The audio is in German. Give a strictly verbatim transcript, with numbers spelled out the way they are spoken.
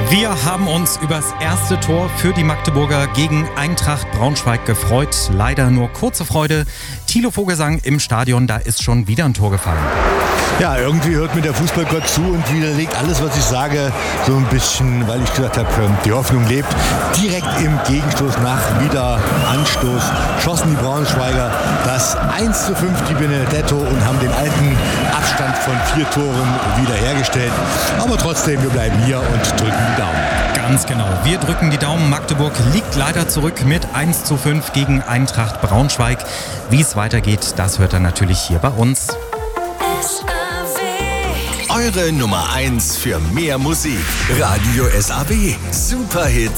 Wir haben uns über das erste Tor für die Magdeburger gegen Eintracht Braunschweig gefreut. Leider nur kurze Freude. Thilo Vogelsang im Stadion, da ist schon wieder ein Tor gefallen. Ja, irgendwie hört mir der Fußballgott zu und widerlegt alles, was ich sage, so ein bisschen, weil ich gesagt habe, die Hoffnung lebt. Direkt im Gegenstoß nach wieder Anstoß schossen die Braunschweiger das eins zu fünf die Benedetto und haben den alten Abstand von vier Toren wiederhergestellt. Aber trotzdem, wir bleiben hier und drücken die Daumen. Ganz genau, wir drücken die Daumen. Magdeburg liegt leider zurück mit eins zu fünf gegen Eintracht Braunschweig. Wie es weitergeht, das hört er natürlich hier bei uns. Eure Nummer eins für mehr Musik. Radio S A B. Superhits.